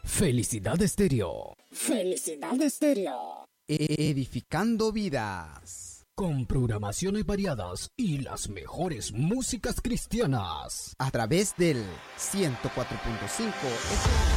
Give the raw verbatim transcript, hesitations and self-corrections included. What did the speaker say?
Felicidad Estéreo. Felicidad Estéreo. E- Edificando vidas. Con programaciones variadas y las mejores músicas cristianas. A través del ciento cuatro punto cinco F M.